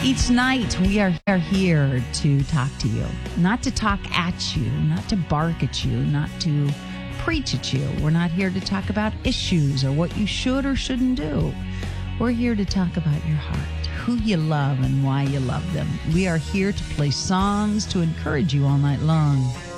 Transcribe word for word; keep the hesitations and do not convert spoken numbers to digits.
Each night we are, are here to talk to you, not to talk at you, not to bark at you, not to preach at you. We're not here to talk about issues or what you should or shouldn't do. We're here to talk about your heart, who you love and why you love them. We are here to play songs to encourage you all night long.